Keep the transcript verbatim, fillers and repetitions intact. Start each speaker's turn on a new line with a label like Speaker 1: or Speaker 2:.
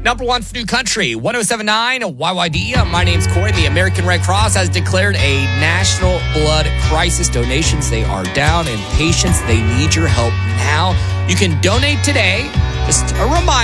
Speaker 1: Number one for New Country, one oh seven point nine Y Y D. My name's Corey. The American Red Cross has declared a national blood crisis. Donations, they are down, and patients, they need your help now. You can donate today. Just a reminder.